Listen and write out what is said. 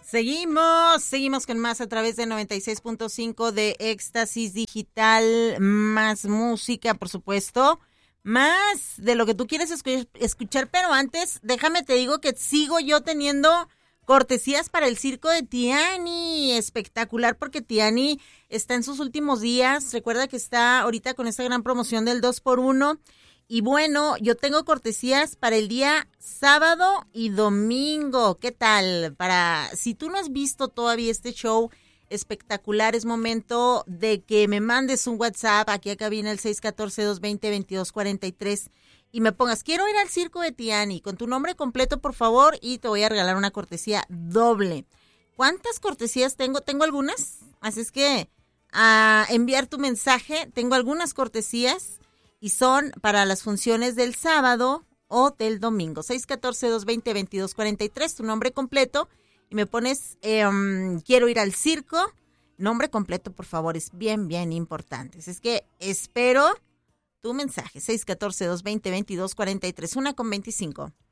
Seguimos con más a través de 96.5 de Éxtasis Digital, más música, por supuesto, más de lo que tú quieres escuchar, pero antes, déjame te digo que sigo yo teniendo cortesías para el circo de Tiani, espectacular porque Tiani está en sus últimos días, recuerda que está ahorita con esta gran promoción del 2x1. Y bueno, yo tengo cortesías para el día sábado y domingo. ¿Qué tal? Si tú no has visto todavía este show espectacular, es momento de que me mandes un WhatsApp aquí a cabina el 614-220-2243 y me pongas, quiero ir al circo de Tiani, con tu nombre completo, por favor, y te voy a regalar una cortesía doble. ¿Cuántas cortesías tengo? Tengo algunas, así es que a enviar tu mensaje, tengo algunas cortesías. Y son para las funciones del sábado o del domingo. 614-220-2243, tu nombre completo. Y me pones, quiero ir al circo. Nombre completo, por favor, es bien, bien importante. Es que espero tu mensaje. 614-220-2243, 1:25.